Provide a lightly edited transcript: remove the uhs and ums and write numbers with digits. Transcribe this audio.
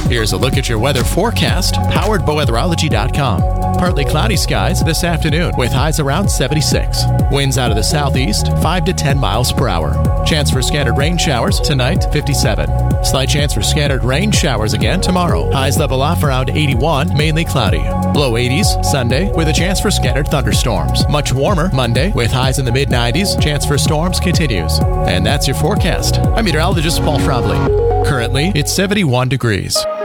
Here's a look at your weather forecast, powered by weatherology.com. Partly cloudy skies this afternoon with highs around 76. Winds out of the southeast, 5 to 10 miles per hour. Chance for scattered rain showers tonight, 57. Slight chance for scattered rain showers again tomorrow. Highs level off around 81, mainly cloudy. Low 80s Sunday with a chance for scattered thunderstorms. Much warmer Monday with highs in the mid-90s. Chance for storms continues. And that's your forecast. I'm meteorologist Paul Frobley. Currently, it's 71 degrees.